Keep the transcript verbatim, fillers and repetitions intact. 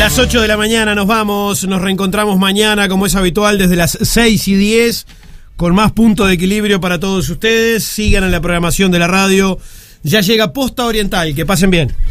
Las ocho de la mañana nos vamos, nos reencontramos mañana como es habitual desde las seis y diez con más punto de equilibrio para todos ustedes. Sigan en la programación de la radio. Ya llega Posta Oriental, que pasen bien.